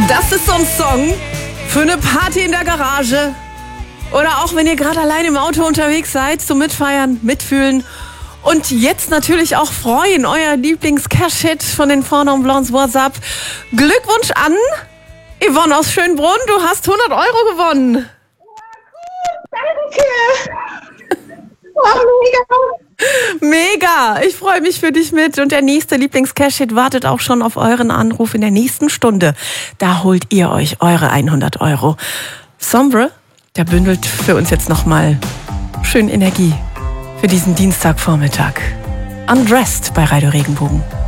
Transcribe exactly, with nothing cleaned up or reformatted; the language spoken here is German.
Das ist so ein Song für eine Party in der Garage. Oder auch wenn ihr gerade allein im Auto unterwegs seid, zum Mitfeiern, Mitfühlen. Und jetzt natürlich auch freuen, euer Lieblings-Cash-Hit von den Four Non Blondes WhatsApp. Glückwunsch an Yvonne aus Schönbrunn, du hast hundert Euro gewonnen. Danke. Oh, mega. Mega, ich freue mich für dich mit. Und der nächste Lieblings-Cash-Hit wartet auch schon auf euren Anruf in der nächsten Stunde. Da holt ihr euch eure hundert Euro. Sombre, der bündelt für uns jetzt nochmal schön Energie für diesen Dienstagvormittag. Undressed bei Radio Regenbogen.